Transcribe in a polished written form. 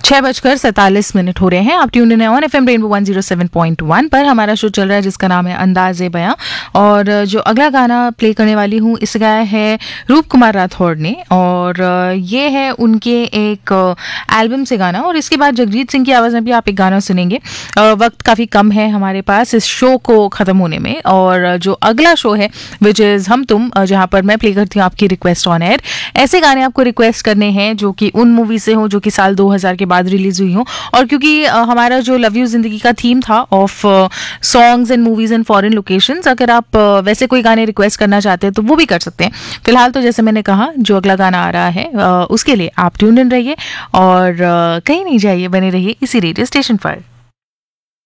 6:47 हो रहे हैं। आप tune in on FM rainbow 107.1 पर। हमारा शो चल रहा है जिसका नाम है अंदाज़े बयां। और जो अगला गाना प्ले करने वाली हूँ इसे गाया है रूप कुमार राठौड़ ने, और ये है उनके एक एल्बम से गाना। और इसके बाद जगजीत सिंह की आवाज़ में भी आप एक गाना सुनेंगे। वक्त काफ़ी कम है हमारे पास इस शो को ख़त्म होने में, और जो अगला शो है विच इज़ हम तुम, जहाँ पर मैं प्ले करती हूँ आपकी रिक्वेस्ट ऑन एयर। ऐसे गाने आपको रिक्वेस्ट करने हैं जो कि उन मूवी से हो जो कि साल 2000 के बाद रिलीज हुई हो। और क्योंकि हमारा जो लव यू जिंदगी का थीम था of songs and movies and foreign locations, अगर आप वैसे कोई गाने रिक्वेस्ट करना चाहते हैं तो वो भी कर सकते हैं। फिलहाल तो जैसे मैंने कहा जो अगला गाना आ रहा है उसके लिए आप ट्यून इन रहिए और कहीं नहीं जाइए, बने रहिए इसी रेडियो स्टेशन पर।